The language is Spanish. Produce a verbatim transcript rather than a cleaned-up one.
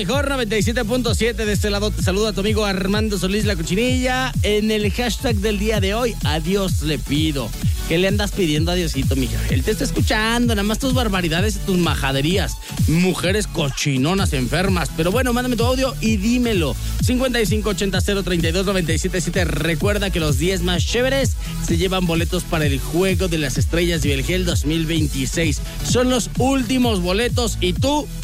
mejor noventa y siete punto siete. De este lado te saluda tu amigo Armando Solís La Cochinilla. En el hashtag del día de hoy, a Dios le pido. ¿Qué le andas pidiendo a Diosito, mija? Él te está escuchando, nada más tus barbaridades y tus majaderías. Mujeres cochinonas enfermas. Pero bueno, mándame tu audio y dímelo. cincuenta y cinco ochenta cero treinta y dos noventa y siete siete. Recuerda que los diez más chéveres se llevan boletos para el Juego de las Estrellas de Belgel dos mil veintiséis. Son los últimos boletos y tú